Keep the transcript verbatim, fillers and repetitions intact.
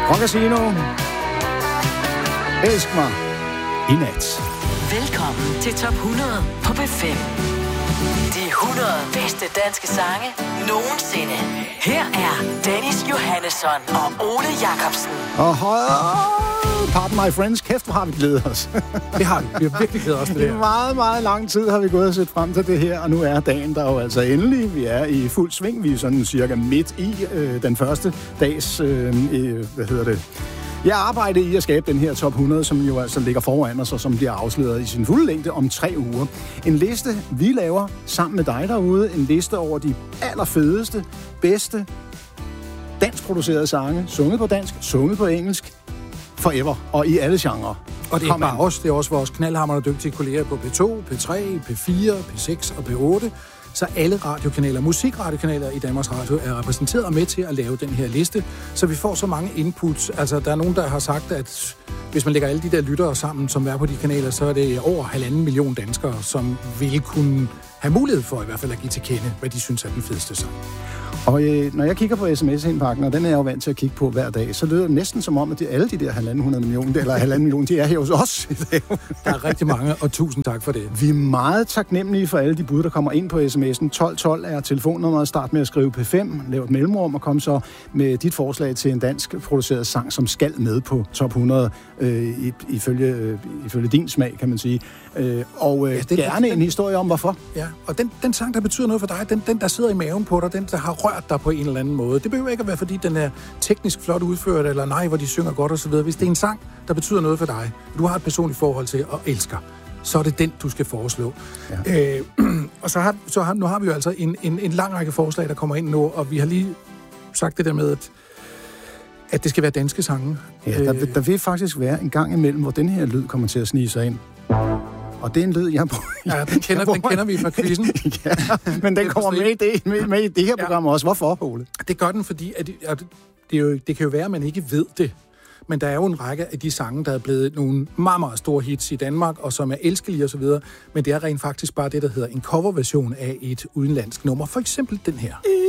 Casino. Elsk mig i nat. Velkommen til Top hundrede på B fem. De hundrede bedste danske sange nogensinde. Her er Dennis Johannesson og Ole Jacobsen. Og pardon my friends, kæft, hvor har vi glædet os. Det har vi. Vi har virkelig glædet os til det her. I meget, meget lang tid har vi gået og set frem til det her, og nu er dagen der jo altså endelig. Vi er i fuld sving. Vi er sådan cirka midt i øh, den første dags, øh, hvad hedder det, jeg arbejder i at skabe den her top hundrede, som jo altså ligger foran os, og som bliver afsløret i sin fulde længde om tre uger. En liste, vi laver sammen med dig derude. En liste over de allerfedeste, bedste danskproducerede sange, sunget på dansk, sunget på engelsk, forever, og i alle genrer. Og det er bare os, det er også vores knaldhamrende dygtige kolleger på P to, P tre, P fire, P seks og P otte. Så alle radiokanaler, musikradiokanaler i Danmarks Radio er repræsenteret med til at lave den her liste, så vi får så mange inputs. Altså, der er nogen, der har sagt, at hvis man lægger alle de der lyttere sammen, som er på de kanaler, så er det over halvanden million danskere, som vil kunne have mulighed for i hvert fald at give til kende, hvad de synes er den fedeste sang. Og øh, når jeg kigger på sms-indpakken, og den er jeg jo vant til at kigge på hver dag, så lyder det næsten som om, at de, alle de der halvanden hundrede millioner, eller halvanden million, de er her hos os i dag. Der er rigtig mange, og tusind tak for det. Vi er meget taknemmelige for alle de bud, der kommer ind på sms'en. tolv tolv er telefonnummeret. Start med at skrive P fem, lav et mellemrum, og kom så med dit forslag til en dansk produceret sang, som skal med på top hundrede, øh, ifølge, øh, ifølge din smag, kan man sige. Øh, og øh, ja, den, gerne den, en historie om, hvorfor. Ja, og den, den sang, der betyder noget for dig, den, den, der sidder i maven på dig, den, der har rørt dig på en eller anden måde. Det behøver ikke at være, fordi den er teknisk flot udført, eller nej, hvor de synger godt osv. Hvis det er en sang, der betyder noget for dig, du har et personligt forhold til og elsker, så er det den, du skal foreslå. Ja. Øh, og så har, så har, nu har vi jo altså en, en, en lang række forslag, der kommer ind nu, og vi har lige sagt det der med, at, at det skal være danske sange. Ja, der, der vil faktisk være en gang imellem, hvor den her lyd kommer til at snige sig ind. Og det er en lyd, jeg bruger. Ja, den kender, den kender vi fra quizzen. Ja, men den kommer med i det, med, med i det her program ja. Også. Hvorfor, Ole? Det gør den, fordi at, at det, er jo, det kan jo være, at man ikke ved det. Men der er jo en række af de sange, der er blevet nogle meget, meget store hits i Danmark, og som er elskelige osv. Men det er rent faktisk bare det, der hedder en coverversion af et udenlandsk nummer. For eksempel den her.